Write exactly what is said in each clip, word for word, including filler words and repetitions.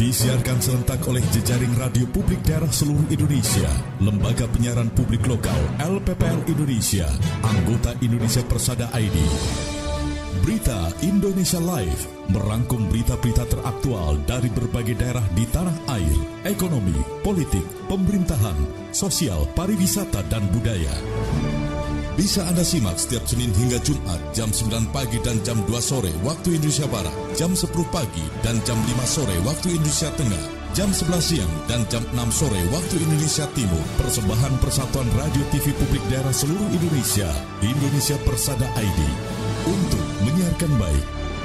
Disiarkan serentak oleh jejaring radio publik daerah seluruh Indonesia, Lembaga Penyiaran Publik Lokal L P P L Indonesia, anggota Indonesia Persada I D. Berita Indonesia Live merangkum berita-berita teraktual dari berbagai daerah di tanah air, ekonomi, politik, pemerintahan, sosial, pariwisata, dan budaya. Bisa Anda simak setiap Senin hingga Jumat jam sembilan pagi dan jam dua sore waktu Indonesia Barat, jam sepuluh pagi dan jam lima sore waktu Indonesia Tengah, jam sebelas siang dan jam enam sore waktu Indonesia Timur. Persembahan Persatuan Radio T V Publik Daerah seluruh Indonesia, Indonesia Persada I D, untuk menyiarkan baik.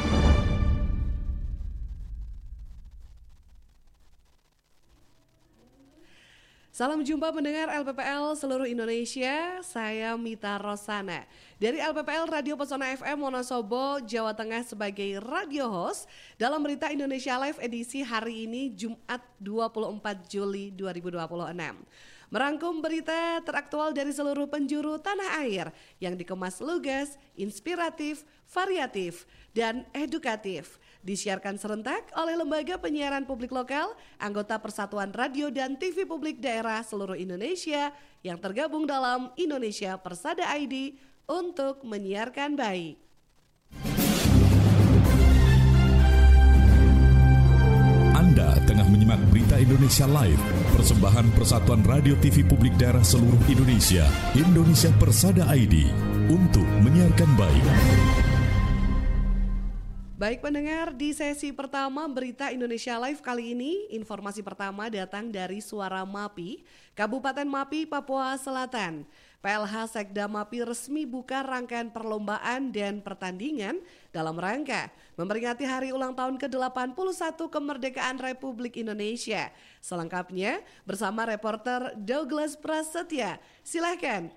Salam jumpa mendengar L P P L seluruh Indonesia, saya Mita Rosana. Dari L P P L Radio Pesona F M Wonosobo, Jawa Tengah sebagai radio host dalam Berita Indonesia Live edisi hari ini Jumat dua puluh empat Juli dua ribu dua puluh enam. Merangkum berita teraktual dari seluruh penjuru tanah air yang dikemas lugas, inspiratif, variatif, dan edukatif. Disiarkan serentak oleh Lembaga Penyiaran Publik Lokal, anggota Persatuan Radio dan T V Publik Daerah seluruh Indonesia yang tergabung dalam Indonesia Persada I D untuk menyiarkan baik. Anda tengah menyimak Berita Indonesia Live, persembahan Persatuan Radio T V Publik Daerah seluruh Indonesia, Indonesia Persada I D, untuk menyiarkan baik. Baik pendengar, di sesi pertama Berita Indonesia Live kali ini, informasi pertama datang dari Suara Mapi, Kabupaten Mapi, Papua Selatan. P L H Sekda Mapi resmi buka rangkaian perlombaan dan pertandingan dalam rangka memperingati hari ulang tahun ke delapan puluh satu kemerdekaan Republik Indonesia. Selengkapnya bersama reporter Douglas Prasetya. Silakan.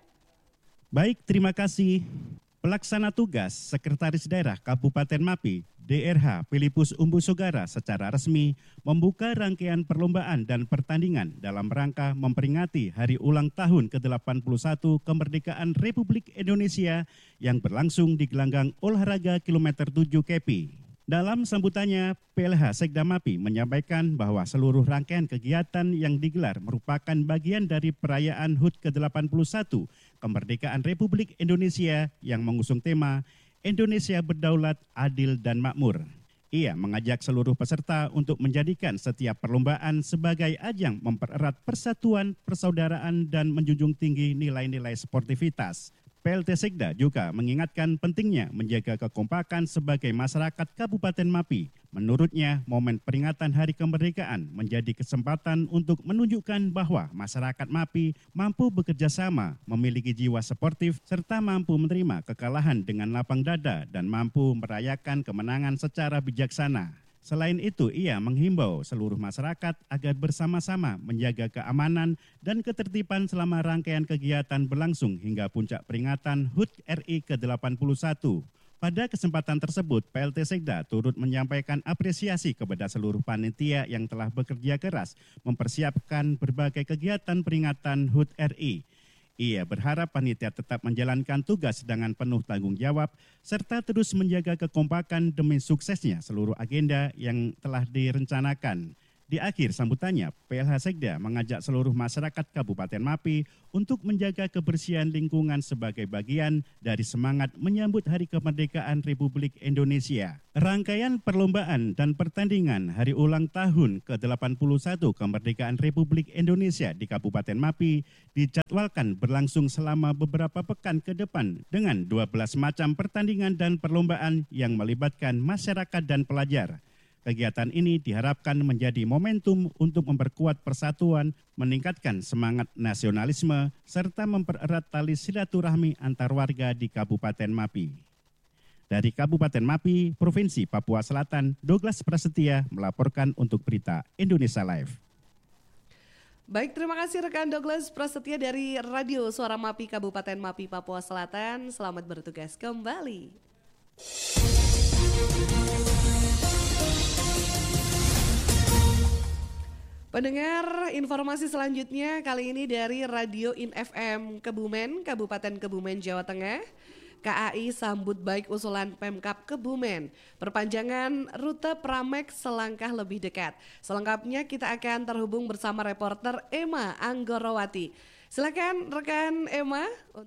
Baik, terima kasih. Pelaksana tugas Sekretaris Daerah Kabupaten Mapi, D R H Filipus Umbu Sogara secara resmi membuka rangkaian perlombaan dan pertandingan dalam rangka memperingati Hari Ulang Tahun ke delapan puluh satu Kemerdekaan Republik Indonesia yang berlangsung di gelanggang olahraga kilometer tujuh K P. Dalam sambutannya, P L H Sekda Mapi menyampaikan bahwa seluruh rangkaian kegiatan yang digelar merupakan bagian dari perayaan H U T ke delapan puluh satu Kemerdekaan Republik Indonesia yang mengusung tema Indonesia Berdaulat, Adil, dan Makmur. Ia mengajak seluruh peserta untuk menjadikan setiap perlombaan sebagai ajang mempererat persatuan, persaudaraan, dan menjunjung tinggi nilai-nilai sportivitas. P L T Sekda juga mengingatkan pentingnya menjaga kekompakan sebagai masyarakat Kabupaten Mapi. Menurutnya, momen peringatan Hari Kemerdekaan menjadi kesempatan untuk menunjukkan bahwa masyarakat Mapi mampu bekerja sama, memiliki jiwa sportif, serta mampu menerima kekalahan dengan lapang dada dan mampu merayakan kemenangan secara bijaksana. Selain itu, ia menghimbau seluruh masyarakat agar bersama-sama menjaga keamanan dan ketertiban selama rangkaian kegiatan berlangsung hingga puncak peringatan H U T R I ke delapan puluh satu. Pada kesempatan tersebut, P L T Sekda turut menyampaikan apresiasi kepada seluruh panitia yang telah bekerja keras mempersiapkan berbagai kegiatan peringatan H U T R I. Ia berharap panitia tetap menjalankan tugas dengan penuh tanggung jawab serta terus menjaga kekompakan demi suksesnya seluruh agenda yang telah direncanakan. Di akhir sambutannya, P L H Sekda mengajak seluruh masyarakat Kabupaten Mapi untuk menjaga kebersihan lingkungan sebagai bagian dari semangat menyambut Hari Kemerdekaan Republik Indonesia. Rangkaian perlombaan dan pertandingan Hari Ulang Tahun ke delapan puluh satu Kemerdekaan Republik Indonesia di Kabupaten Mapi dijadwalkan berlangsung selama beberapa pekan ke depan dengan dua belas macam pertandingan dan perlombaan yang melibatkan masyarakat dan pelajar. Kegiatan ini diharapkan menjadi momentum untuk memperkuat persatuan, meningkatkan semangat nasionalisme, serta mempererat tali silaturahmi antar warga di Kabupaten Mapi. Dari Kabupaten Mapi, Provinsi Papua Selatan, Douglas Prasetya melaporkan untuk Berita Indonesia Live. Baik, terima kasih rekan Douglas Prasetya dari Radio Suara Mapi Kabupaten Mapi, Papua Selatan. Selamat bertugas kembali. Pendengar, informasi selanjutnya kali ini dari Radio In F M Kebumen, Kabupaten Kebumen, Jawa Tengah. K A I sambut baik usulan Pemkab Kebumen, perpanjangan rute Pramek selangkah lebih dekat. Selengkapnya kita akan terhubung bersama reporter Emma Anggorowati. Silakan rekan Emma.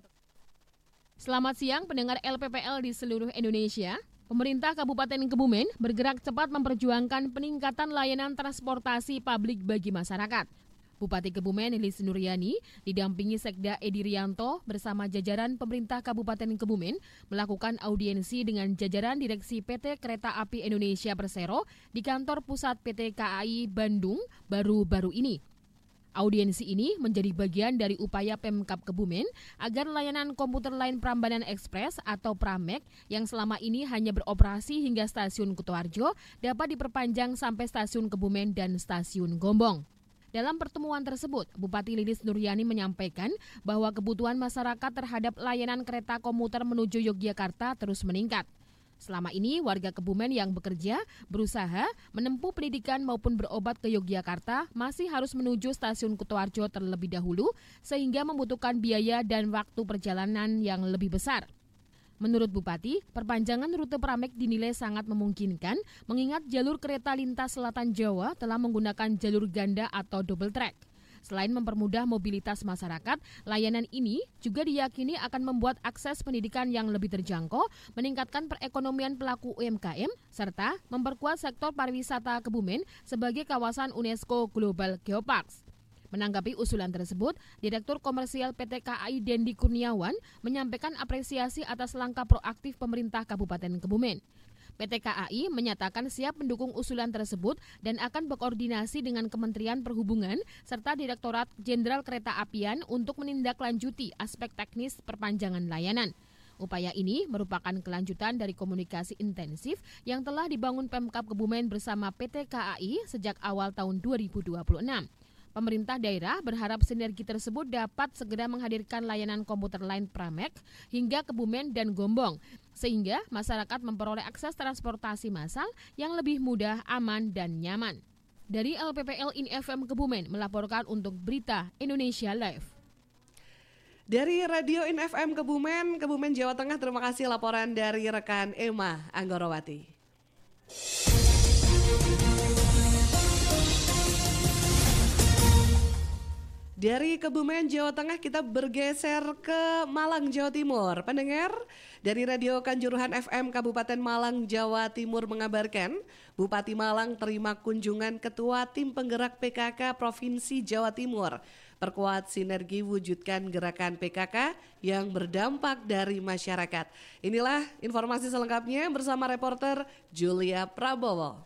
Selamat siang pendengar L P P L di seluruh Indonesia. Pemerintah Kabupaten Kebumen bergerak cepat memperjuangkan peningkatan layanan transportasi publik bagi masyarakat. Bupati Kebumen Lilis Nuryani didampingi Sekda Edi Rianto bersama jajaran pemerintah Kabupaten Kebumen melakukan audiensi dengan jajaran Direksi P T Kereta Api Indonesia Persero di kantor pusat P T K A I Bandung baru-baru ini. Audiensi ini menjadi bagian dari upaya Pemkab Kebumen agar layanan komuter lain Prambanan Ekspres atau Pramek yang selama ini hanya beroperasi hingga stasiun Kutoarjo dapat diperpanjang sampai stasiun Kebumen dan stasiun Gombong. Dalam pertemuan tersebut, Bupati Lilis Nuryani menyampaikan bahwa kebutuhan masyarakat terhadap layanan kereta komuter menuju Yogyakarta terus meningkat. Selama ini, warga Kebumen yang bekerja, berusaha, menempuh pendidikan maupun berobat ke Yogyakarta masih harus menuju stasiun Kutoarjo terlebih dahulu sehingga membutuhkan biaya dan waktu perjalanan yang lebih besar. Menurut Bupati, perpanjangan rute Pramek dinilai sangat memungkinkan mengingat jalur kereta lintas selatan Jawa telah menggunakan jalur ganda atau double track. Selain mempermudah mobilitas masyarakat, layanan ini juga diyakini akan membuat akses pendidikan yang lebih terjangkau, meningkatkan perekonomian pelaku U M K M, serta memperkuat sektor pariwisata Kebumen sebagai kawasan UNESCO Global Geoparks. Menanggapi usulan tersebut, Direktur Komersial P T K A I Dendi Kurniawan menyampaikan apresiasi atas langkah proaktif pemerintah Kabupaten Kebumen. P T K A I menyatakan siap mendukung usulan tersebut dan akan berkoordinasi dengan Kementerian Perhubungan serta Direktorat Jenderal Kereta Apian untuk menindaklanjuti aspek teknis perpanjangan layanan. Upaya ini merupakan kelanjutan dari komunikasi intensif yang telah dibangun Pemkab Kebumen bersama P T K A I sejak awal tahun dua ribu dua puluh enam. Pemerintah daerah berharap sinergi tersebut dapat segera menghadirkan layanan komuter lain Pramek hingga Kebumen dan Gombong, sehingga masyarakat memperoleh akses transportasi massal yang lebih mudah, aman, dan nyaman. Dari L P P L I N F M Kebumen melaporkan untuk Berita Indonesia Live. Dari Radio I N F M Kebumen, Kebumen Jawa Tengah, terima kasih laporan dari rekan Emma Anggorowati. Dari Kebumen, Jawa Tengah kita bergeser ke Malang, Jawa Timur. Pendengar, dari Radio Kanjuruhan F M Kabupaten Malang, Jawa Timur mengabarkan Bupati Malang terima kunjungan Ketua Tim Penggerak P K K Provinsi Jawa Timur. Perkuat sinergi wujudkan gerakan P K K yang berdampak dari masyarakat. Inilah informasi selengkapnya bersama reporter Julia Prabowo.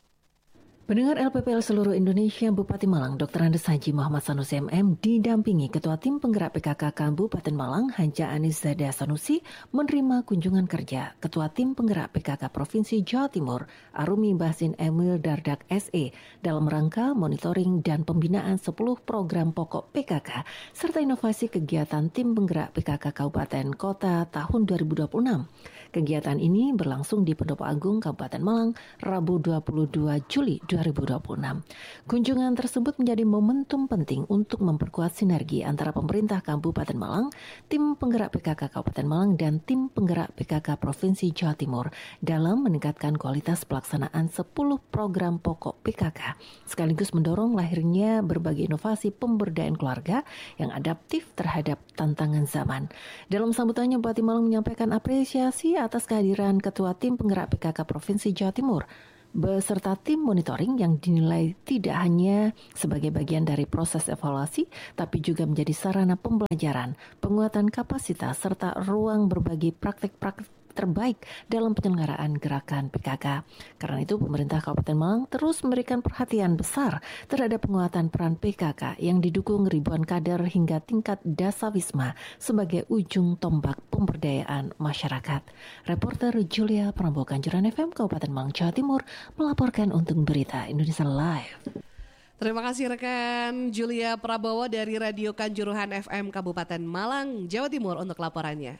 Pendengar L P P L seluruh Indonesia, Bupati Malang Doktor Andes Haji Muhammad Sanusi M M didampingi Ketua Tim Penggerak P K K Kabupaten Malang Hanja Anizada Sanusi menerima kunjungan kerja Ketua Tim Penggerak P K K Provinsi Jawa Timur Arumi Basin Emil Dardak S E dalam rangka monitoring dan pembinaan sepuluh program pokok P K K serta inovasi kegiatan Tim Penggerak P K K Kabupaten Kota tahun dua ribu dua puluh enam. Kegiatan ini berlangsung di Pendopo Agung Kabupaten Malang Rabu dua puluh dua Juli dua ribu dua puluh enam. Kunjungan tersebut menjadi momentum penting untuk memperkuat sinergi antara pemerintah Kabupaten Malang, Tim Penggerak P K K Kabupaten Malang, dan Tim Penggerak P K K Provinsi Jawa Timur dalam meningkatkan kualitas pelaksanaan sepuluh program pokok P K K, sekaligus mendorong lahirnya berbagai inovasi pemberdayaan keluarga yang adaptif terhadap tantangan zaman. Dalam sambutannya, Bupati Malang menyampaikan apresiasi atas kehadiran Ketua Tim Penggerak P K K Provinsi Jawa Timur beserta tim monitoring yang dinilai tidak hanya sebagai bagian dari proses evaluasi, tapi juga menjadi sarana pembelajaran, penguatan kapasitas, serta ruang berbagi praktik-praktik terbaik dalam penyelenggaraan gerakan P K K. Karena itu, pemerintah Kabupaten Malang terus memberikan perhatian besar terhadap penguatan peran P K K yang didukung ribuan kader hingga tingkat Dasawisma sebagai ujung tombak pemberdayaan masyarakat. Reporter Julia Prabowo Kanjuruhan F M Kabupaten Malang, Jawa Timur melaporkan untuk Berita Indonesia Live. Terima kasih rekan Julia Prabowo dari Radio Kanjuruhan F M Kabupaten Malang, Jawa Timur untuk laporannya.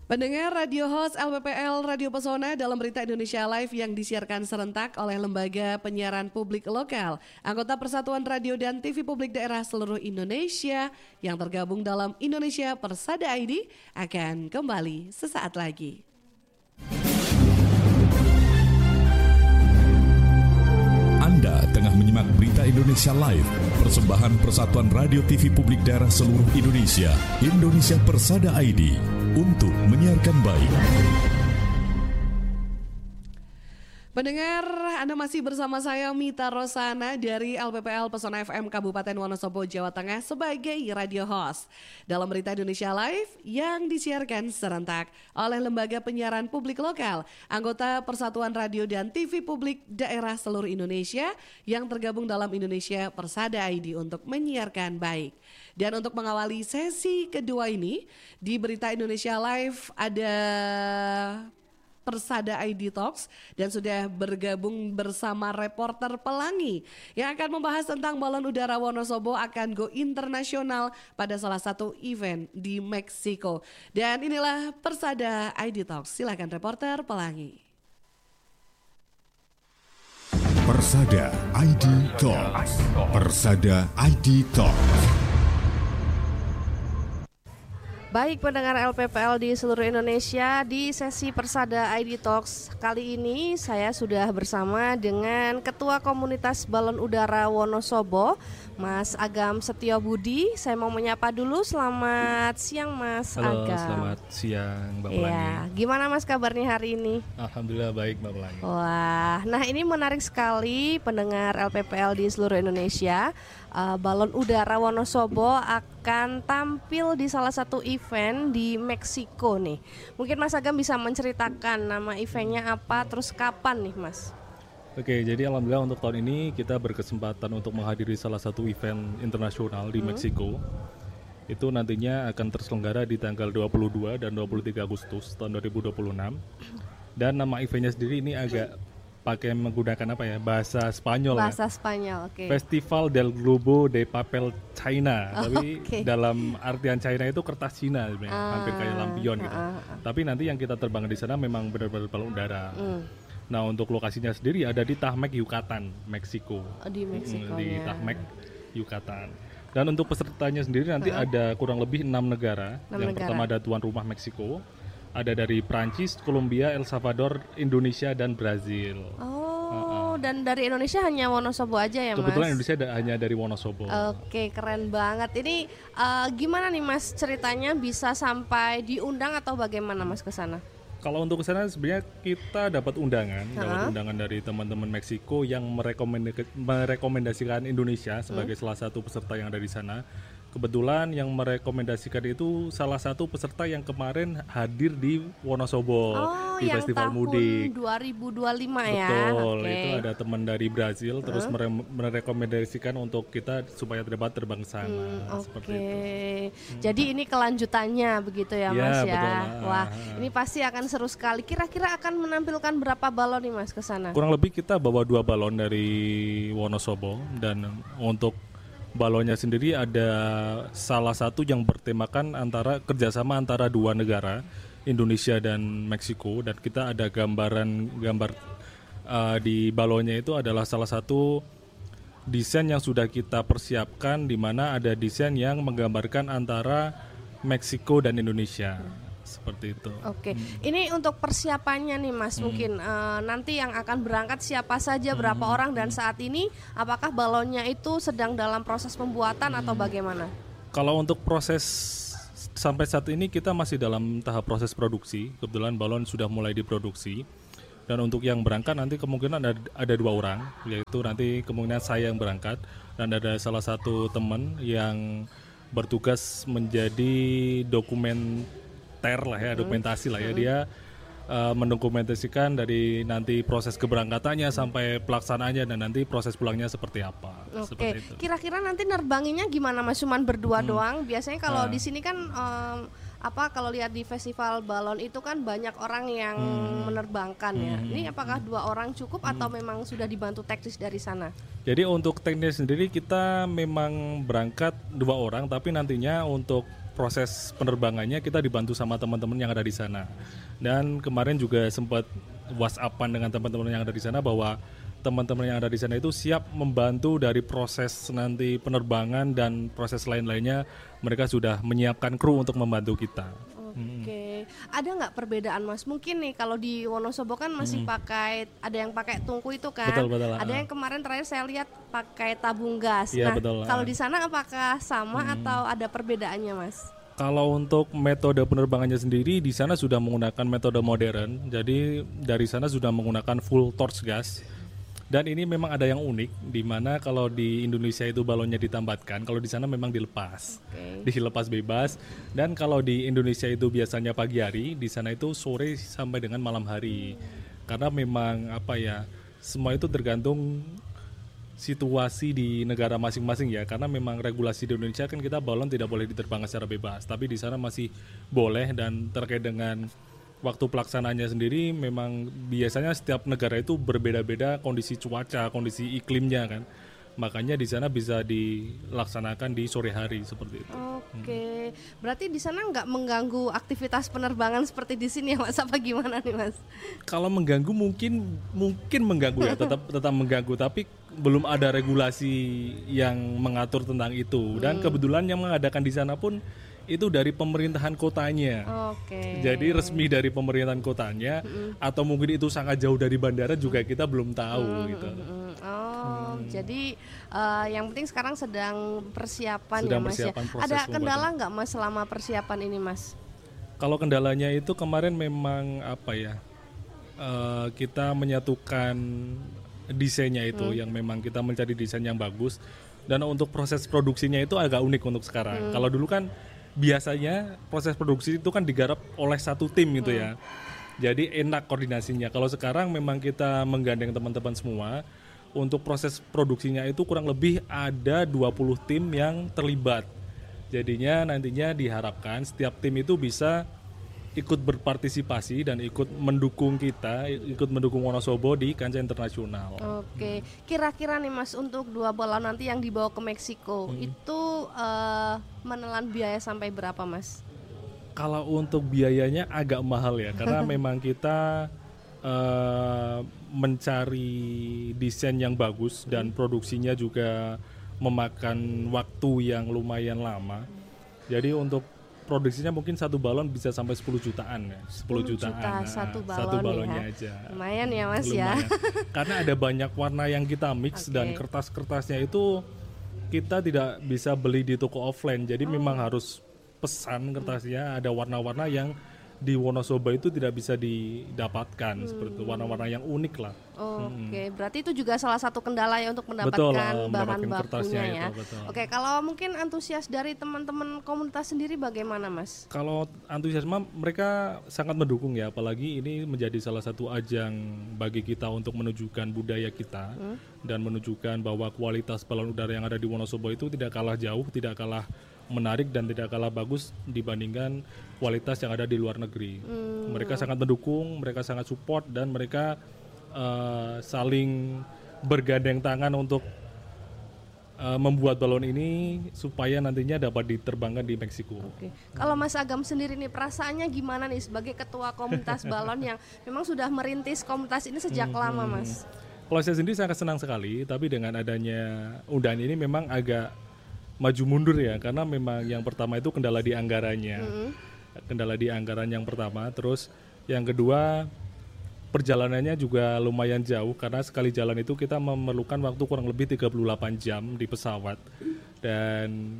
Pendengar radio host L P P L Radio Pesona dalam Berita Indonesia Live yang disiarkan serentak oleh Lembaga Penyiaran Publik Lokal, anggota Persatuan Radio dan T V Publik Daerah seluruh Indonesia yang tergabung dalam Indonesia Persada I D akan kembali sesaat lagi. Anda tengah menyimak Berita Indonesia Live, persembahan Persatuan Radio T V Publik Daerah seluruh Indonesia, Indonesia Persada I D, untuk menyiarkan baik. Pendengar, Anda masih bersama saya Mita Rosana dari L P P L Pesona F M Kabupaten Wonosobo, Jawa Tengah sebagai radio host dalam Berita Indonesia Live yang disiarkan serentak oleh Lembaga Penyiaran Publik Lokal, anggota Persatuan Radio dan T V Publik Daerah seluruh Indonesia yang tergabung dalam Indonesia Persada I D untuk menyiarkan baik. Dan untuk mengawali sesi kedua ini di Berita Indonesia Live ada Persada I D Talks dan sudah bergabung bersama reporter Pelangi yang akan membahas tentang balon udara Wonosobo akan go internasional pada salah satu event di Meksiko. Dan inilah Persada I D Talks. Silakan reporter Pelangi. Persada I D Talks. Persada I D Talks. Baik pendengar L P P L di seluruh Indonesia, di sesi Persada I D Talks kali ini saya sudah bersama dengan Ketua Komunitas Balon Udara Wonosobo, Mas Agam Setiobudi. Saya mau menyapa dulu, selamat siang Mas Halo, Agam. Selamat siang Mbak Pelangi. Ya, gimana Mas kabarnya hari ini? Alhamdulillah baik Mbak Pelangi. Wah, nah ini menarik sekali pendengar L P P L di seluruh Indonesia. Uh, balon udara Wonosobo akan tampil di salah satu event di Meksiko nih. Mungkin Mas Agam bisa menceritakan nama eventnya apa, terus kapan nih Mas? Oke, jadi alhamdulillah untuk tahun ini kita berkesempatan untuk menghadiri salah satu event internasional di hmm. Meksiko. Itu nantinya akan terselenggara di tanggal dua puluh dua dan dua puluh tiga Agustus tahun dua ribu dua puluh enam. Dan nama eventnya sendiri ini agak pakai menggunakan apa ya, bahasa Spanyol. Bahasa ya. Spanyol, oke. Okay. Festival del Globo de Papel China, oh, tapi okay. dalam artian China itu kertas Cina sebenarnya, ah, hampir kayak lampion gitu. Ah, ah. Tapi nanti yang kita terbang di sana memang benar-benar balon udara. Mm. Nah untuk lokasinya sendiri ada di Tahmek, Yucatan, Meksiko. Oh, di Meksiko. Di Tahmek, Yucatan. Dan untuk pesertanya sendiri nanti uh-huh. ada kurang lebih enam negara. enam yang negara. Pertama ada tuan rumah Meksiko, ada dari Prancis, Kolombia, El Salvador, Indonesia dan Brazil. Oh, uh-uh. dan dari Indonesia hanya Wonosobo aja ya Mas? Kebetulan Indonesia ada, hanya dari Wonosobo. Oke, keren banget. Ini uh, gimana nih Mas ceritanya bisa sampai diundang atau bagaimana Mas ke sana? Kalau untuk ke sana sebenarnya kita dapat undangan, uh-huh. dapat undangan dari teman-teman Meksiko yang merekomendasikan, merekomendasikan Indonesia sebagai hmm. salah satu peserta yang ada di sana. Kebetulan yang merekomendasikan itu salah satu peserta yang kemarin hadir di Wonosobo oh, di Festival Mudik. dua ribu dua puluh lima ya. Betul, okay. itu ada teman dari Brazil terus uh. mere- merekomendasikan untuk kita supaya dapat terbang ke sana. Hmm, seperti Oke. itu. Hmm. Jadi ini kelanjutannya begitu ya, ya Mas ya. Betul. Wah, ini pasti akan seru sekali. Kira-kira akan menampilkan berapa balon nih Mas ke sana? Kurang lebih kita bawa dua balon dari Wonosobo dan untuk balonnya sendiri ada salah satu yang bertemakan antara kerjasama antara dua negara, Indonesia dan Meksiko, dan kita ada gambaran gambar uh, di balonnya itu adalah salah satu desain yang sudah kita persiapkan, di mana ada desain yang menggambarkan antara Meksiko dan Indonesia. Seperti itu. Oke, hmm. ini untuk persiapannya nih Mas, hmm. mungkin uh, nanti yang akan berangkat siapa saja, berapa hmm. orang, dan saat ini apakah balonnya itu sedang dalam proses pembuatan hmm. atau bagaimana? Kalau untuk proses sampai saat ini kita masih dalam tahap proses produksi. Kebetulan balon sudah mulai diproduksi. Dan untuk yang berangkat nanti kemungkinan ada, ada dua orang, yaitu nanti kemungkinan saya yang berangkat dan ada salah satu teman yang bertugas menjadi dokumen ter lah ya, dokumentasi lah ya, dia uh, mendokumentasikan dari nanti proses keberangkatannya sampai pelaksanaannya dan nanti proses pulangnya seperti apa. Oke, seperti itu. Kira-kira nanti nerbanginnya gimana Mas? Cuman berdua hmm. doang? Biasanya kalau nah. di sini kan um, apa kalau lihat di festival balon itu kan banyak orang yang hmm. menerbangkan ya. Hmm. Ini apakah dua orang cukup hmm. atau memang sudah dibantu teknis dari sana? Jadi untuk teknis sendiri kita memang berangkat dua orang, tapi nantinya untuk proses penerbangannya kita dibantu sama teman-teman yang ada di sana. Dan kemarin juga sempat WhatsApp-an dengan teman-teman yang ada di sana bahwa teman-teman yang ada di sana itu siap membantu dari proses nanti penerbangan dan proses lain-lainnya. Mereka sudah menyiapkan kru untuk membantu kita. Oke, hmm. ada nggak perbedaan Mas? Mungkin nih kalau di Wonosobo kan masih hmm. pakai, ada yang pakai tungku itu kan, betul, betul, ada uh. yang kemarin terakhir saya lihat pakai tabung gas. Ya, nah, betul, kalau uh. di sana apakah sama hmm. atau ada perbedaannya Mas? Kalau untuk metode penerbangannya sendiri di sana sudah menggunakan metode modern, jadi dari sana sudah menggunakan full torch gas. Dan ini memang ada yang unik, di mana kalau di Indonesia itu balonnya ditambatkan, kalau di sana memang dilepas, okay. dilepas bebas. Dan kalau di Indonesia itu biasanya pagi hari, di sana itu sore sampai dengan malam hari. Karena memang apa ya, semua itu tergantung situasi di negara masing-masing ya. Karena memang regulasi di Indonesia kan kita balon tidak boleh diterbangkan secara bebas, tapi di sana masih boleh. Dan terkait dengan waktu pelaksanaannya sendiri memang biasanya setiap negara itu berbeda-beda kondisi cuaca, kondisi iklimnya kan. Makanya di sana bisa dilaksanakan di sore hari seperti itu. Oke, hmm. berarti di sana nggak mengganggu aktivitas penerbangan seperti di sini ya Mas? Apa gimana nih Mas? Kalau mengganggu mungkin mungkin mengganggu ya, tetap tetap mengganggu, tapi belum ada regulasi yang mengatur tentang itu. Dan hmm. kebetulan yang mengadakan di sana pun itu dari pemerintahan kotanya. Oke. Jadi resmi dari pemerintahan kotanya, mm-hmm. atau mungkin itu sangat jauh dari bandara juga kita belum tahu mm-hmm. gitu. Oh, hmm. jadi uh, yang penting sekarang sedang persiapan sedang ya Mas persiapan ya. Ada kendala nggak Mas selama persiapan ini Mas? Kalau kendalanya itu kemarin memang apa ya? Uh, kita menyatukan desainnya itu, hmm. yang memang kita mencari desain yang bagus. Dan untuk proses produksinya itu agak unik untuk sekarang. Hmm. Kalau dulu kan biasanya proses produksi itu kan digarap oleh satu tim gitu ya. Jadi enak koordinasinya. Kalau sekarang memang kita menggandeng teman-teman semua. Untuk proses produksinya itu kurang lebih ada dua puluh tim yang terlibat. Jadinya nantinya diharapkan setiap tim itu bisa ikut berpartisipasi dan ikut mendukung kita, ikut mendukung Wonosobo di kancah internasional. Oke, kira-kira nih Mas untuk dua balon nanti yang dibawa ke Meksiko hmm. itu uh, menelan biaya sampai berapa Mas? Kalau untuk biayanya agak mahal ya, karena memang kita uh, mencari desain yang bagus dan produksinya juga memakan waktu yang lumayan lama. Jadi untuk produksinya mungkin satu balon bisa sampai sepuluh jutaan ya. sepuluh jutaan. Juta, nah, satu balon satu balonnya ya. aja. Lumayan ya Mas Lumayan. ya. Karena ada banyak warna yang kita mix okay. dan kertas-kertasnya itu kita tidak bisa beli di toko offline. Jadi oh. memang harus pesan kertasnya, ada warna-warna yang di Wonosobo itu tidak bisa didapatkan, hmm. seperti itu, warna-warna yang unik lah. Oke, okay. hmm. berarti itu juga salah satu kendala ya untuk mendapatkan betul, bahan bakunya ya. Itu, Oke, okay, kalau mungkin antusias dari teman-teman komunitas sendiri bagaimana Mas? Kalau antusiasme mereka sangat mendukung ya, apalagi ini menjadi salah satu ajang bagi kita untuk menunjukkan budaya kita hmm. dan menunjukkan bahwa kualitas balon udara yang ada di Wonosobo itu tidak kalah jauh, tidak kalah menarik dan tidak kalah bagus dibandingkan kualitas yang ada di luar negeri. Hmm. Mereka sangat mendukung, mereka sangat support dan mereka uh, saling bergandeng tangan untuk uh, membuat balon ini supaya nantinya dapat diterbangkan di Meksiko. Oke. Kalau Mas Agam sendiri nih perasaannya gimana nih sebagai ketua komunitas balon yang memang sudah merintis komunitas ini sejak hmm. lama Mas? Kalau saya sendiri sangat senang sekali, tapi dengan adanya undangan ini memang agak maju mundur ya, karena memang yang pertama itu kendala di anggarannya, mm-hmm. kendala di anggaran yang pertama, terus yang kedua perjalanannya juga lumayan jauh karena sekali jalan itu kita memerlukan waktu kurang lebih tiga puluh delapan jam di pesawat dan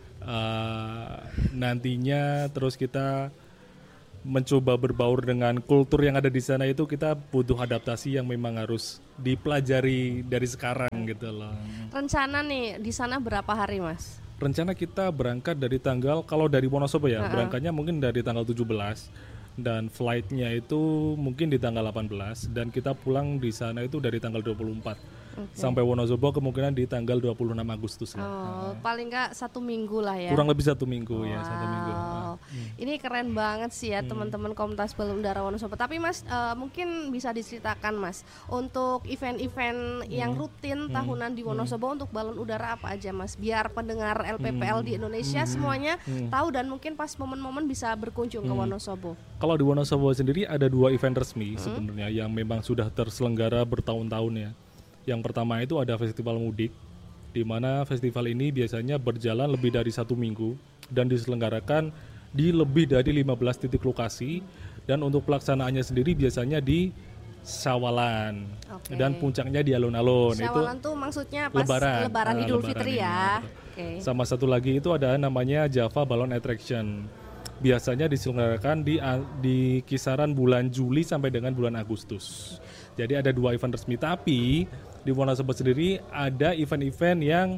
uh, nantinya terus kita mencoba berbaur dengan kultur yang ada di sana itu kita butuh adaptasi yang memang harus dipelajari dari sekarang gitu loh. Rencana nih di sana berapa hari Mas? Rencana kita berangkat dari tanggal, kalau dari Wonosobo ya, uh-uh. berangkatnya mungkin dari tanggal tujuh belas dan flightnya itu mungkin di tanggal delapan belas dan kita pulang di sana itu dari tanggal dua puluh empat. Okay. Sampai Wonosobo kemungkinan di tanggal dua puluh enam Agustus lah. Oh, nah. paling nggak satu minggu lah ya. Kurang lebih satu minggu wow. ya, satu minggu. hmm. Ini keren banget sih ya hmm. teman-teman komunitas balon udara Wonosobo. Tapi Mas uh, mungkin bisa diceritakan Mas untuk event-event hmm. yang rutin hmm. tahunan di Wonosobo hmm. untuk balon udara apa aja Mas? Biar pendengar L P P L hmm. di Indonesia hmm. semuanya hmm. tahu dan mungkin pas momen-momen bisa berkunjung hmm. ke Wonosobo. Kalau di Wonosobo sendiri ada dua event resmi hmm. sebenarnya yang memang sudah terselenggara bertahun-tahun ya. Yang pertama itu ada festival mudik, di mana festival ini biasanya berjalan lebih dari satu minggu dan diselenggarakan di lebih dari lima belas titik lokasi, dan untuk pelaksanaannya sendiri biasanya di Syawalan okay. dan puncaknya di alun-alun. Syawalan itu tuh maksudnya pas Lebaran, Lebaran uh, Idul Lebaran Fitri ini, ya. Okay. Sama satu lagi itu ada namanya Java Balloon Attraction. Biasanya diselenggarakan di di kisaran bulan Juli sampai dengan bulan Agustus. Jadi ada dua event resmi, tapi di Wonosobo sendiri ada event-event yang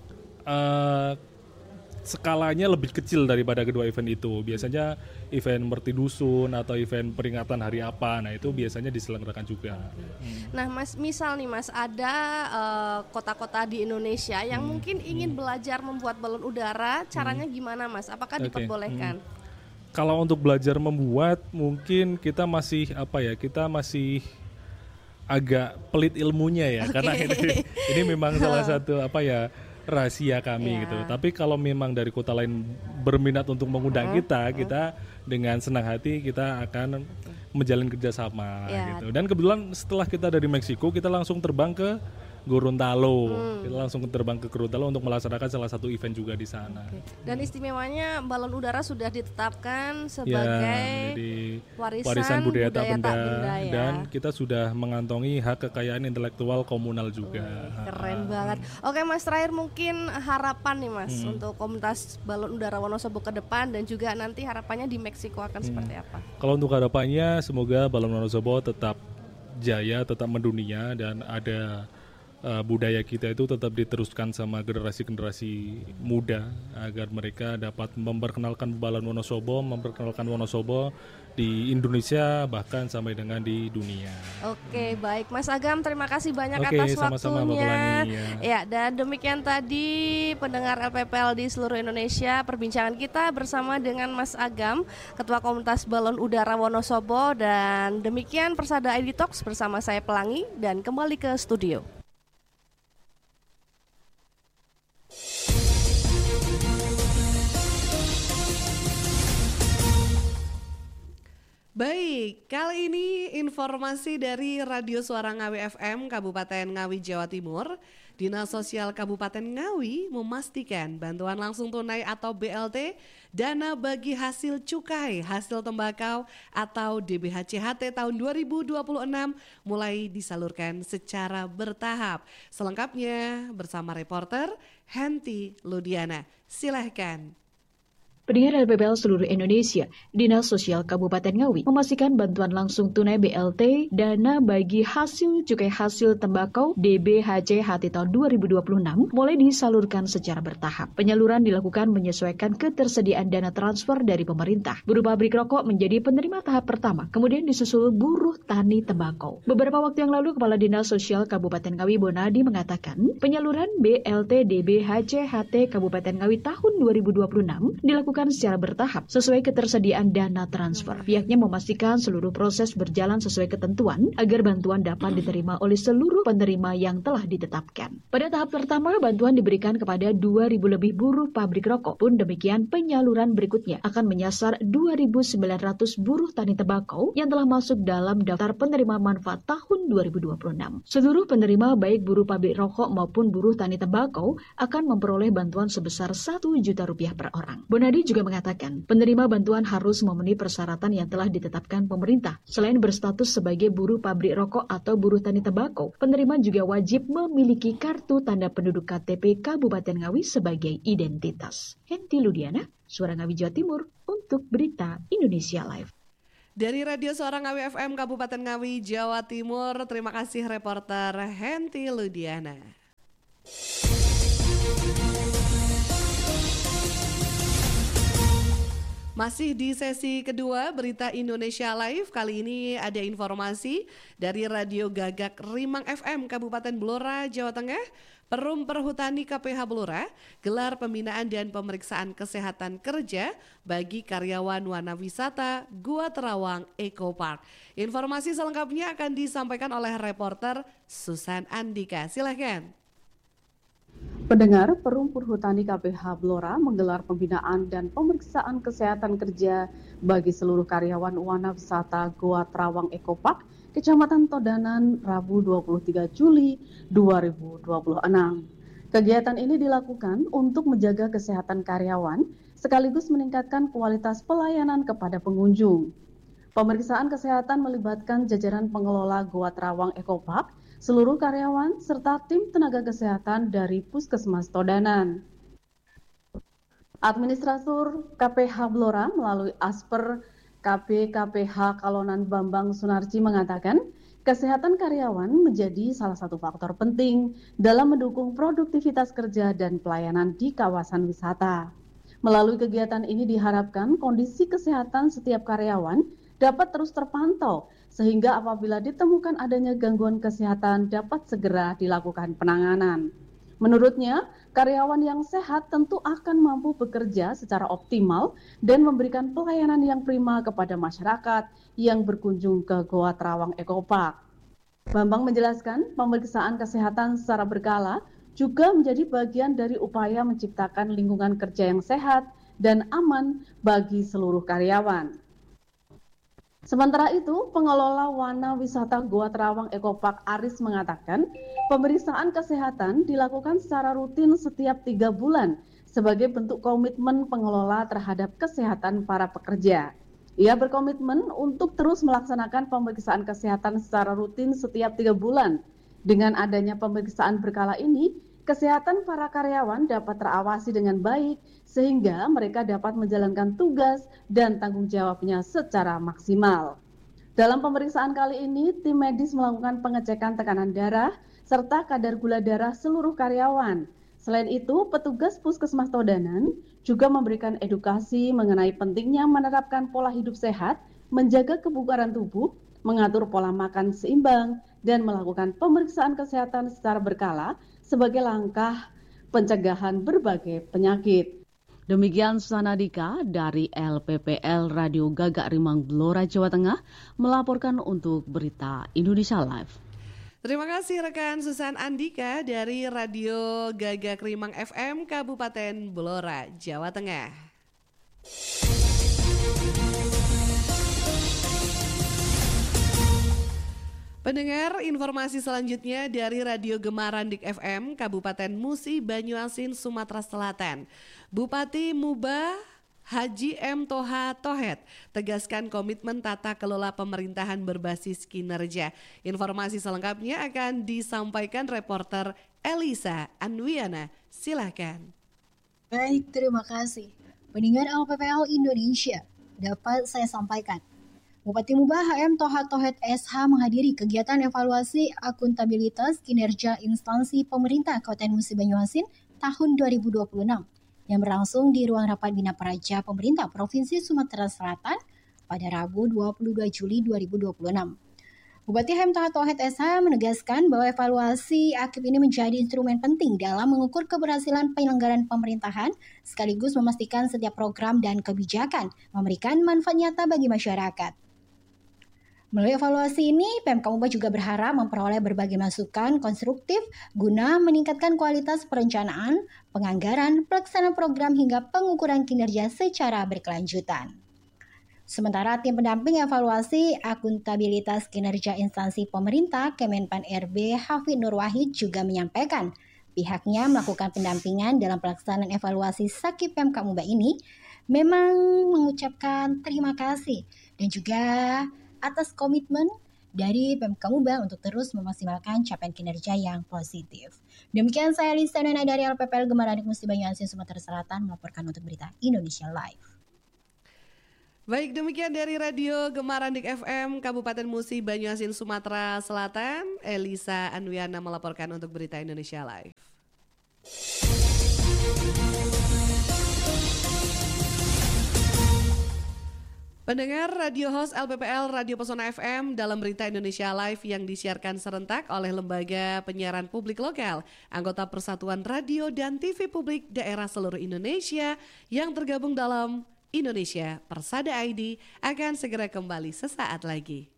uh, skalanya lebih kecil daripada kedua event itu. Biasanya event Merti Dusun atau event peringatan hari apa, nah itu biasanya diselenggarakan juga. Hmm. Nah Mas, misal nih Mas, ada uh, kota-kota di Indonesia yang hmm. mungkin ingin hmm. belajar membuat balon udara, caranya hmm. gimana Mas? Apakah okay. diperbolehkan? Hmm. Kalau untuk belajar membuat, mungkin kita masih apa ya, kita masih agak pelit ilmunya ya, okay. karena ini, ini memang salah satu apa ya rahasia kami yeah. gitu. Tapi kalau memang dari kota lain berminat untuk mengundang uh, kita, uh. kita dengan senang hati kita akan menjalin kerjasama yeah. gitu. Dan kebetulan setelah kita dari Meksiko, kita langsung terbang ke Gorontalo, hmm. kita langsung terbang ke Gorontalo untuk melaksanakan salah satu event juga di sana. Okay. Dan istimewanya balon udara sudah ditetapkan sebagai ya, warisan, warisan budaya, budaya tak benda, tak benda ya. Dan kita sudah mengantongi hak kekayaan intelektual komunal juga. Oh, keren ha. banget. Oke Mas, terakhir mungkin harapan nih Mas hmm. untuk komunitas balon udara Wonosobo ke depan, dan juga nanti harapannya di Meksiko akan hmm. seperti apa? Kalau untuk harapannya, semoga balon Wonosobo tetap jaya, tetap mendunia, dan ada Uh, budaya kita itu tetap diteruskan sama generasi-generasi muda agar mereka dapat memperkenalkan balon Wonosobo, memperkenalkan Wonosobo di Indonesia bahkan sampai dengan di dunia. Oke, baik Mas Agam, terima kasih banyak Oke, atas sama-sama, waktunya. Ya. ya, dan demikian tadi pendengar L P P L di seluruh Indonesia, perbincangan kita bersama dengan Mas Agam, Ketua Komunitas Balon Udara Wonosobo, dan demikian Persada I D Talks bersama saya Pelangi, dan kembali ke studio. Baik, kali ini informasi dari Radio Suara Ngawi F M Kabupaten Ngawi, Jawa Timur. Dinas Sosial Kabupaten Ngawi memastikan bantuan langsung tunai atau B L T, dana bagi hasil cukai, hasil tembakau atau D B H C H T tahun dua ribu dua puluh enam mulai disalurkan secara bertahap. Selengkapnya bersama reporter Henti Ludiana. Silahkan. Pendengar L P P L seluruh Indonesia, Dinas Sosial Kabupaten Ngawi memastikan bantuan langsung tunai B L T, dana bagi hasil cukai hasil tembakau D B H C H T tahun dua ribu dua puluh enam mulai disalurkan secara bertahap. Penyaluran dilakukan menyesuaikan ketersediaan dana transfer dari pemerintah. Buruh pabrik rokok menjadi penerima tahap pertama, kemudian disusul buruh tani tembakau. Beberapa waktu yang lalu, Kepala Dinas Sosial Kabupaten Ngawi Bonadi mengatakan penyaluran B L T D B H C H T Kabupaten Ngawi tahun dua ribu dua puluh enam dilakukan secara bertahap sesuai ketersediaan dana transfer. Pihaknya memastikan seluruh proses berjalan sesuai ketentuan agar bantuan dapat diterima oleh seluruh penerima yang telah ditetapkan. Pada tahap pertama, bantuan diberikan kepada dua ribu lebih buruh pabrik rokok. Pun demikian, penyaluran berikutnya akan menyasar dua ribu sembilan ratus buruh tani tembakau yang telah masuk dalam daftar penerima manfaat tahun dua ribu dua puluh enam. Seluruh penerima baik buruh pabrik rokok maupun buruh tani tembakau akan memperoleh bantuan sebesar satu juta rupiah per orang. Bonadi juga mengatakan penerima bantuan harus memenuhi persyaratan yang telah ditetapkan pemerintah. Selain berstatus sebagai buruh pabrik rokok atau buruh tani tembakau, penerima juga wajib memiliki kartu tanda penduduk K T P Kabupaten Ngawi sebagai identitas. Henti Ludiana, Suara Ngawi Jawa Timur untuk Berita Indonesia Live. Dari Radio Suara Ngawi F M Kabupaten Ngawi, Jawa Timur, terima kasih reporter Henti Ludiana. Masih di sesi kedua Berita Indonesia Live, kali ini ada informasi dari Radio Gagak Rimang F M Kabupaten Blora, Jawa Tengah. Perum Perhutani K P H Blora gelar pembinaan dan pemeriksaan kesehatan kerja bagi karyawan Wana Wisata Gua Terawang Eco Park. Informasi selengkapnya akan disampaikan oleh reporter Susan Andika. Silakan. Pendengar, Perum Perhutani K P H Blora menggelar pembinaan dan pemeriksaan kesehatan kerja bagi seluruh karyawan Wana Wisata Gua Terawang Eco Park, Kecamatan Todanan, Rabu dua puluh tiga Juli dua ribu dua puluh enam. Kegiatan ini dilakukan untuk menjaga kesehatan karyawan sekaligus meningkatkan kualitas pelayanan kepada pengunjung. Pemeriksaan kesehatan melibatkan jajaran pengelola Gua Terawang Eco Park, seluruh karyawan, serta tim tenaga kesehatan dari Puskesmas Todanan. Administrator K P H Blora melalui Asper K P K P H Kalonan Bambang Sunarji mengatakan, kesehatan karyawan menjadi salah satu faktor penting dalam mendukung produktivitas kerja dan pelayanan di kawasan wisata. Melalui kegiatan ini diharapkan kondisi kesehatan setiap karyawan dapat terus terpantau, sehingga apabila ditemukan adanya gangguan kesehatan dapat segera dilakukan penanganan. Menurutnya, karyawan yang sehat tentu akan mampu bekerja secara optimal dan memberikan pelayanan yang prima kepada masyarakat yang berkunjung ke Gua Terawang Eco Park. Bambang menjelaskan, pemeriksaan kesehatan secara berkala juga menjadi bagian dari upaya menciptakan lingkungan kerja yang sehat dan aman bagi seluruh karyawan. Sementara itu, pengelola Wana Wisata Gua Terawang Eco Park Aris mengatakan, pemeriksaan kesehatan dilakukan secara rutin setiap tiga bulan sebagai bentuk komitmen pengelola terhadap kesehatan para pekerja. Ia berkomitmen untuk terus melaksanakan pemeriksaan kesehatan secara rutin setiap tiga bulan. Dengan adanya pemeriksaan berkala ini, kesehatan para karyawan dapat terawasi dengan baik sehingga mereka dapat menjalankan tugas dan tanggung jawabnya secara maksimal. Dalam pemeriksaan kali ini, tim medis melakukan pengecekan tekanan darah serta kadar gula darah seluruh karyawan. Selain itu, petugas Puskesmas Todanan juga memberikan edukasi mengenai pentingnya menerapkan pola hidup sehat, menjaga kebugaran tubuh, mengatur pola makan seimbang, dan melakukan pemeriksaan kesehatan secara berkala sebagai langkah pencegahan berbagai penyakit. Demikian Susan Andika dari L P P L Radio Gagak Rimang Blora, Jawa Tengah melaporkan untuk Berita Indonesia Live. Terima kasih rekan Susan Andika dari Radio Gagak Rimang F M Kabupaten Blora, Jawa Tengah. Pendengar, informasi selanjutnya dari Radio Gemarandik F M Kabupaten Musi Banyuasin, Sumatera Selatan. Bupati Mubah Haji M. Toha Tohet tegaskan komitmen tata kelola pemerintahan berbasis kinerja. Informasi selengkapnya akan disampaikan reporter Elisa Anwiana. Silakan. Baik, terima kasih. Pendengar L P P L Indonesia, dapat saya sampaikan. Bupati Mubah H M Toha Tohet S H menghadiri kegiatan evaluasi akuntabilitas kinerja instansi pemerintah Kabupaten Musi Banyuasin tahun dua ribu dua puluh enam yang berlangsung di Ruang Rapat Bina Praja Pemerintah Provinsi Sumatera Selatan pada Rabu dua puluh dua Juli dua ribu dua puluh enam. Bupati H M Toha Tohet S H menegaskan bahwa evaluasi akib ini menjadi instrumen penting dalam mengukur keberhasilan penyelenggaraan pemerintahan sekaligus memastikan setiap program dan kebijakan memberikan manfaat nyata bagi masyarakat. Melalui evaluasi ini, Pemkab Mubah juga berharap memperoleh berbagai masukan konstruktif guna meningkatkan kualitas perencanaan, penganggaran, pelaksanaan program hingga pengukuran kinerja secara berkelanjutan. Sementara tim pendamping evaluasi akuntabilitas kinerja instansi pemerintah Kemenpan R B Hafid Nur Wahid juga menyampaikan pihaknya melakukan pendampingan dalam pelaksanaan evaluasi Sakip Pemkab Mubah ini memang mengucapkan terima kasih dan juga atas komitmen dari Pemkab Mubah untuk terus memaksimalkan capaian kinerja yang positif. Demikian saya Lisa Nena dari L P P L Gemarandik Musi Banyuasin Sumatera Selatan melaporkan untuk Berita Indonesia Live. Baik, demikian dari Radio Gemarandik F M Kabupaten Musi Banyuasin Sumatera Selatan, Elisa Anwiana melaporkan untuk Berita Indonesia Live. Pendengar radio host L P P L Radio Pesona F M dalam Berita Indonesia Live yang disiarkan serentak oleh Lembaga Penyiaran Publik Lokal, anggota Persatuan Radio dan T V Publik Daerah seluruh Indonesia yang tergabung dalam Indonesia Persada I D akan segera kembali sesaat lagi.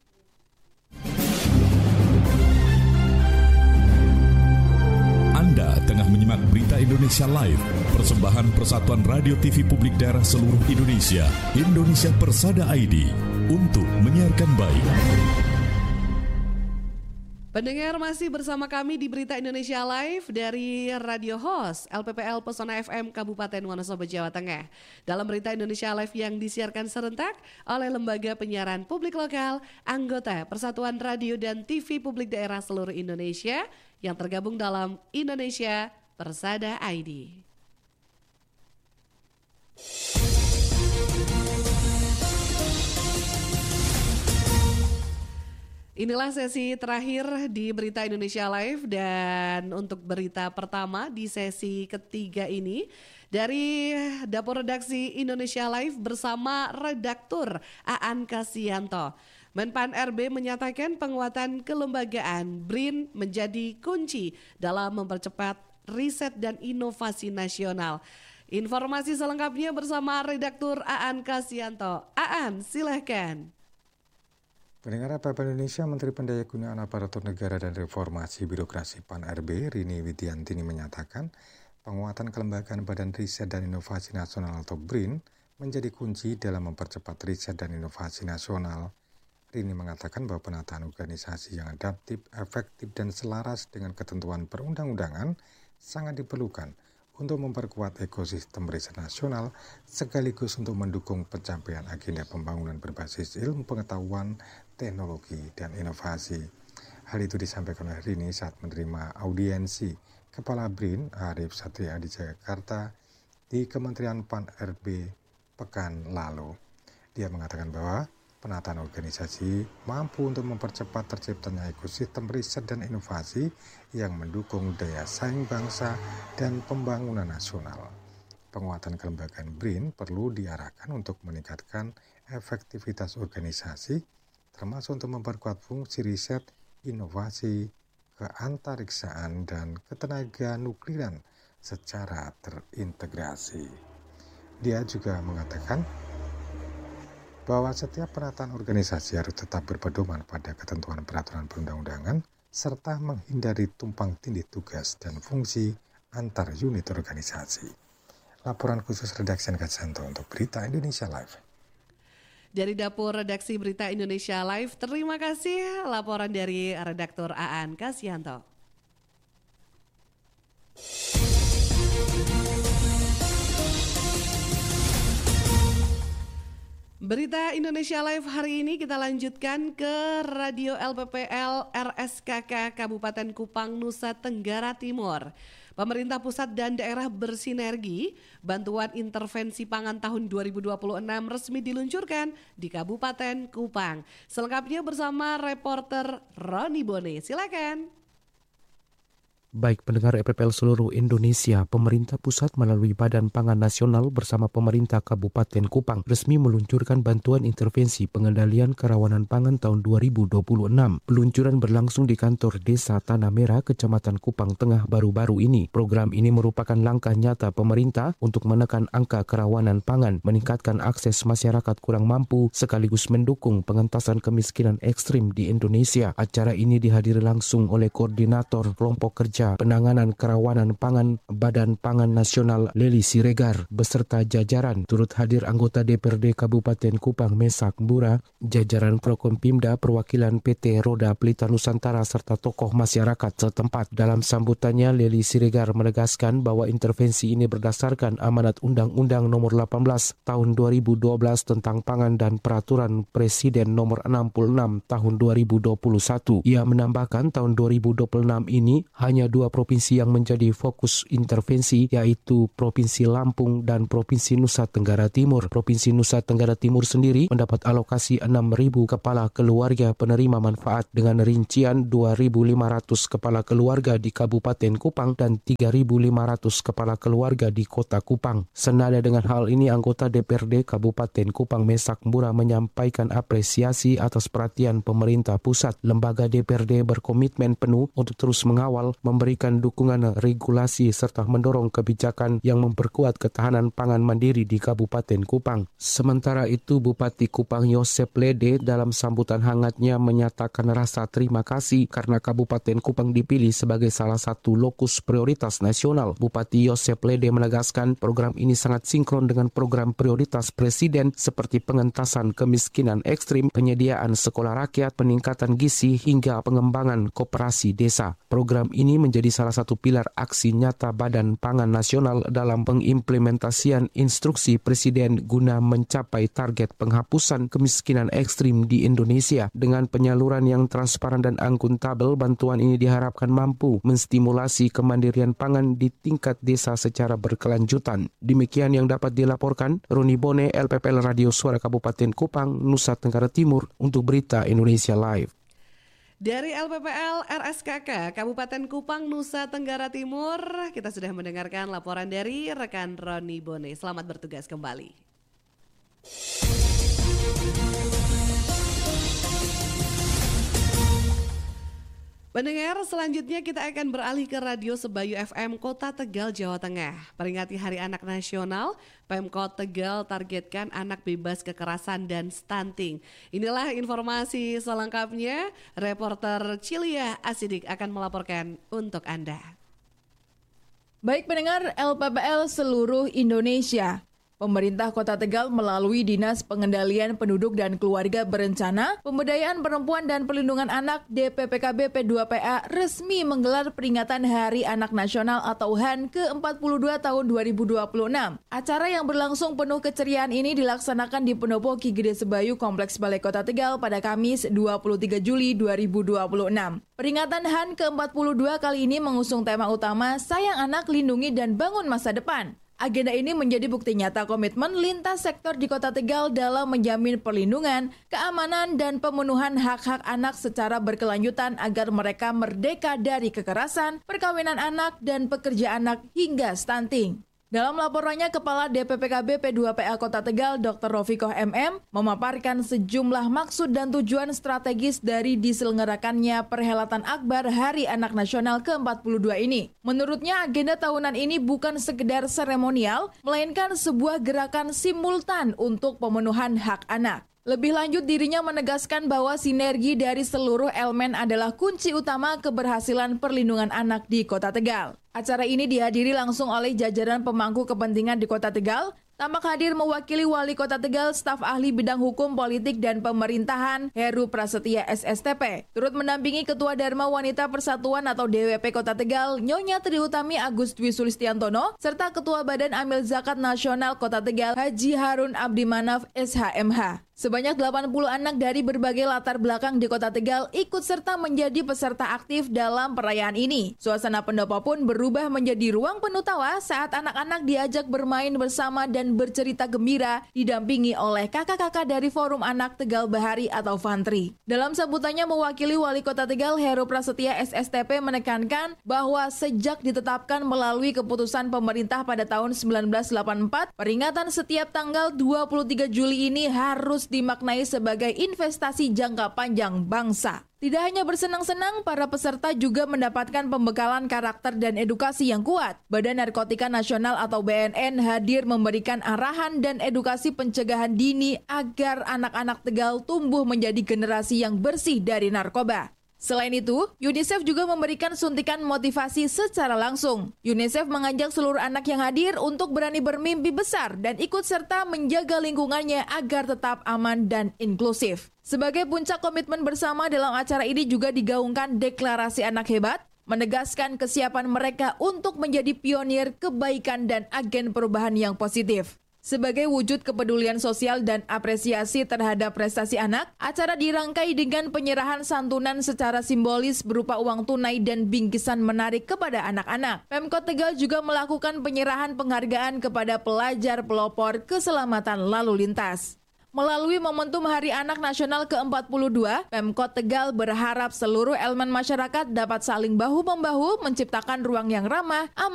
Anda tengah menyimak Berita Indonesia Live, persembahan Persatuan Radio T V Publik Daerah seluruh Indonesia, Indonesia Persada I D, untuk menyiarkan baik. Pendengar masih bersama kami di Berita Indonesia Live dari radio host L P P L Pesona F M Kabupaten Wonosobo, Jawa Tengah. Dalam Berita Indonesia Live yang disiarkan serentak oleh Lembaga Penyiaran Publik Lokal, anggota Persatuan Radio dan T V Publik Daerah seluruh Indonesia yang tergabung dalam Indonesia Persada I D. Inilah sesi terakhir di Berita Indonesia Live, dan untuk berita pertama di sesi ketiga ini dari Dapur Redaksi Indonesia Live bersama Redaktur Aan Kasianto. Menpan R B menyatakan penguatan kelembagaan B R I N menjadi kunci dalam mempercepat riset dan inovasi nasional. Informasi selengkapnya bersama Redaktur Aan Kasianto. Aan, silahkan. Pendengar L P P L Indonesia, Menteri Pendayagunaan Aparatur Negara dan Reformasi Birokrasi Pan R B, Rini Widiantini menyatakan penguatan kelembagaan Badan Riset dan Inovasi Nasional atau B R I N menjadi kunci dalam mempercepat riset dan inovasi nasional. Rini mengatakan bahwa penataan organisasi yang adaptif, efektif, dan selaras dengan ketentuan perundang-undangan sangat diperlukan untuk memperkuat ekosistem riset nasional sekaligus untuk mendukung pencapaian agenda pembangunan berbasis ilmu pengetahuan, teknologi, dan inovasi. Hal itu disampaikan oleh Rini saat menerima audiensi Kepala B R I N Arief Satria di Jakarta di Kementerian Pan R B pekan lalu. Dia mengatakan bahwa penataan organisasi mampu untuk mempercepat terciptanya ekosistem riset dan inovasi yang mendukung daya saing bangsa dan pembangunan nasional. Penguatan kelembagaan B R I N perlu diarahkan untuk meningkatkan efektivitas organisasi, termasuk untuk memperkuat fungsi riset, inovasi, keantariksaan, dan ketenaga nukliran secara terintegrasi. Dia juga mengatakan bahwa setiap penataan organisasi harus tetap berpedoman pada ketentuan peraturan perundang-undangan serta menghindari tumpang tindih tugas dan fungsi antar unit organisasi. Laporan khusus Redaksi Aan Kasianto untuk Berita Indonesia Live. Dari Dapur Redaksi Berita Indonesia Live, terima kasih laporan dari Redaktur Aan Kasianto. Berita Indonesia Live hari ini kita lanjutkan ke Radio L P P L R S K K Kabupaten Kupang, Nusa Tenggara Timur. Pemerintah pusat dan daerah bersinergi, bantuan intervensi pangan tahun dua ribu dua puluh enam resmi diluncurkan di Kabupaten Kupang. Selengkapnya bersama reporter Roni Bone. Silakan. Baik pendengar L P P L seluruh Indonesia, pemerintah pusat melalui Badan Pangan Nasional bersama pemerintah Kabupaten Kupang resmi meluncurkan bantuan intervensi pengendalian kerawanan pangan tahun dua ribu dua puluh enam. Peluncuran berlangsung di kantor Desa Tanah Merah, Kecamatan Kupang Tengah baru-baru ini. Program ini merupakan langkah nyata pemerintah untuk menekan angka kerawanan pangan, meningkatkan akses masyarakat kurang mampu, sekaligus mendukung pengentasan kemiskinan ekstrim di Indonesia. Acara ini dihadiri langsung oleh Koordinator Kelompok Kerja Penanganan Kerawanan Pangan Badan Pangan Nasional Leli Siregar beserta jajaran. Turut hadir anggota D P R D Kabupaten Kupang Mesak Bura, jajaran Prokompimda, perwakilan P T Roda Pelita Nusantara serta tokoh masyarakat setempat. Dalam sambutannya, Leli Siregar menegaskan bahwa intervensi ini berdasarkan amanat Undang-Undang Nomor delapan belas Tahun dua ribu dua belas tentang Pangan dan Peraturan Presiden Nomor enam puluh enam Tahun dua ribu dua puluh satu. Ia menambahkan tahun dua ribu dua puluh enam ini hanya dua provinsi yang menjadi fokus intervensi, yaitu Provinsi Lampung dan Provinsi Nusa Tenggara Timur. Provinsi Nusa Tenggara Timur sendiri mendapat alokasi enam ribu kepala keluarga penerima manfaat dengan rincian dua ribu lima ratus kepala keluarga di Kabupaten Kupang dan tiga ribu lima ratus kepala keluarga di Kota Kupang. Senada dengan hal ini, anggota D P R D Kabupaten Kupang Mesak Mura menyampaikan apresiasi atas perhatian pemerintah pusat. Lembaga D P R D berkomitmen penuh untuk terus mengawal, memberikan dukungan regulasi serta mendorong kebijakan yang memperkuat ketahanan pangan mandiri di Kabupaten Kupang. Sementara itu, Bupati Kupang Yosep Lede dalam sambutan hangatnya menyatakan rasa terima kasih karena Kabupaten Kupang dipilih sebagai salah satu lokus prioritas nasional. Bupati Yosep Lede menegaskan program ini sangat sinkron dengan program prioritas Presiden seperti pengentasan kemiskinan ekstrim, penyediaan sekolah rakyat, peningkatan gizi, hingga pengembangan koperasi desa. Program ini menjadi salah satu pilar aksi nyata Badan Pangan Nasional dalam pengimplementasian instruksi Presiden guna mencapai target penghapusan kemiskinan ekstrim di Indonesia. Dengan penyaluran yang transparan dan akuntabel, bantuan ini diharapkan mampu menstimulasi kemandirian pangan di tingkat desa secara berkelanjutan. Demikian yang dapat dilaporkan Roni Bone, L P P L Radio Suara Kabupaten Kupang, Nusa Tenggara Timur untuk Berita Indonesia Live. Dari L P P L R S K K Kabupaten Kupang, Nusa Tenggara Timur, kita sudah mendengarkan laporan dari rekan Roni Bone. Selamat bertugas kembali. Pendengar, selanjutnya kita akan beralih ke Radio Sebayu F M Kota Tegal, Jawa Tengah. Peringati Hari Anak Nasional, Pemkot Tegal targetkan anak bebas kekerasan dan stunting. Inilah informasi selengkapnya. Reporter Cilia Asidik akan melaporkan untuk Anda. Baik pendengar L P P L seluruh Indonesia. Pemerintah Kota Tegal melalui Dinas Pengendalian Penduduk dan Keluarga Berencana, Pemberdayaan Perempuan dan Perlindungan Anak D P P K B P dua P A resmi menggelar peringatan Hari Anak Nasional atau H A N ke empat puluh dua tahun dua ribu dua puluh enam. Acara yang berlangsung penuh keceriaan ini dilaksanakan di Pendopo Ki Gede Sebayu Kompleks Balai Kota Tegal pada Kamis dua puluh tiga Juli dua ribu dua puluh enam. Peringatan H A N ke empat puluh dua kali ini mengusung tema utama Sayang Anak, Lindungi dan Bangun Masa Depan. Agenda ini menjadi bukti nyata komitmen lintas sektor di Kota Tegal dalam menjamin perlindungan, keamanan, dan pemenuhan hak-hak anak secara berkelanjutan agar mereka merdeka dari kekerasan, perkawinan anak, dan pekerja anak hingga stunting. Dalam laporannya, Kepala D P P K B P dua P A Kota Tegal, Doktor Rofikoh M M, memaparkan sejumlah maksud dan tujuan strategis dari diselenggarakannya perhelatan akbar Hari Anak Nasional ke empat puluh dua ini. Menurutnya, agenda tahunan ini bukan sekedar seremonial, melainkan sebuah gerakan simultan untuk pemenuhan hak anak. Lebih lanjut, dirinya menegaskan bahwa sinergi dari seluruh elemen adalah kunci utama keberhasilan perlindungan anak di Kota Tegal. Acara ini dihadiri langsung oleh jajaran pemangku kepentingan di Kota Tegal. Tampak hadir mewakili Wali Kota Tegal, staf ahli bidang hukum, politik, dan pemerintahan Heru Prasetya S S T P. Turut mendampingi Ketua Dharma Wanita Persatuan atau D W P Kota Tegal, Nyonya Triutami Agus Dwi Sulistiantono, serta Ketua Badan Amil Zakat Nasional Kota Tegal, Haji Harun Abdi Manaf S H M H. Sebanyak delapan puluh anak dari berbagai latar belakang di Kota Tegal ikut serta menjadi peserta aktif dalam perayaan ini. Suasana pendopo pun berubah menjadi ruang penuh tawa saat anak-anak diajak bermain bersama dan bercerita gembira didampingi oleh kakak-kakak dari Forum Anak Tegal Bahari atau Fantri. Dalam sambutannya mewakili Wali Kota Tegal Heru Prasetya S S T P menekankan bahwa sejak ditetapkan melalui keputusan pemerintah pada tahun seribu sembilan ratus delapan puluh empat, peringatan setiap tanggal dua puluh tiga Juli ini harus dimaknai sebagai investasi jangka panjang bangsa. Tidak hanya bersenang-senang, para peserta juga mendapatkan pembekalan karakter dan edukasi yang kuat. Badan Narkotika Nasional atau B N N hadir memberikan arahan dan edukasi pencegahan dini agar anak-anak Tegal tumbuh menjadi generasi yang bersih dari narkoba. Selain itu, UNICEF juga memberikan suntikan motivasi secara langsung. UNICEF mengajak seluruh anak yang hadir untuk berani bermimpi besar dan ikut serta menjaga lingkungannya agar tetap aman dan inklusif. Sebagai puncak komitmen bersama dalam acara ini juga digaungkan Deklarasi Anak Hebat, menegaskan kesiapan mereka untuk menjadi pionir kebaikan dan agen perubahan yang positif. Sebagai wujud kepedulian sosial dan apresiasi terhadap prestasi anak, acara dirangkai dengan penyerahan santunan secara simbolis berupa uang tunai dan bingkisan menarik kepada anak-anak. Pemkot Tegal juga melakukan penyerahan penghargaan kepada pelajar pelopor keselamatan lalu lintas. Melalui momentum Hari Anak Nasional ke empat puluh dua, Pemkot Tegal berharap seluruh elemen masyarakat dapat saling bahu-membahu menciptakan ruang yang ramah, aman,